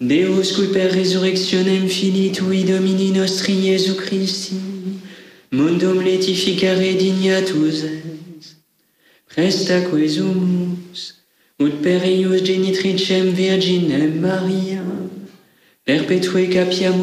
Deus cui per resurrectionem Filii Tui Domini nostri Iesu Christi, mundum letificare dignatus es, prestaque sumus, ut per eius genitricem Virginem Maria, perpetue capiamus